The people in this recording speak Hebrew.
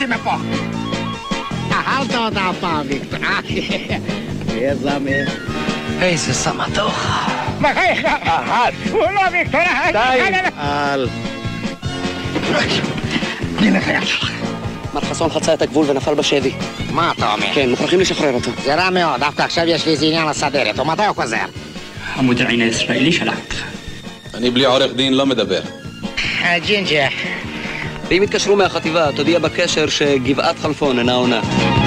אותי מפה. אל תודה פעם, ויקטור. איזה מי. איזה סמטוך. בחייך. הוא לא ויקטור. אל. הנה את היד שלך. מר חסון חצה את הגבול ונפל בשבי. מה אתה אומר? כן, מוכרחים לשחרר אותו. זה רע מאוד, דווקא עכשיו יש לי איזה עניין לסדר איתו. מתי הוא חוזר? המודיעין הישראלי שלח. אני בלי עורך דין לא מדבר. ג'ינג'י. ואם יתקשרו מהחטיבה, תודיע בקשר שגבעת חלפון אינה עונה.